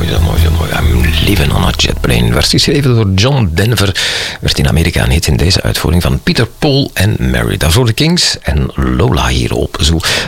mooi. I'm living on a jet plane. Werd geschreven door John Denver. Werd in Amerika een hit in deze uitvoering van Peter, Paul en Mary. Daarvoor de Kings en Lola hier op Zo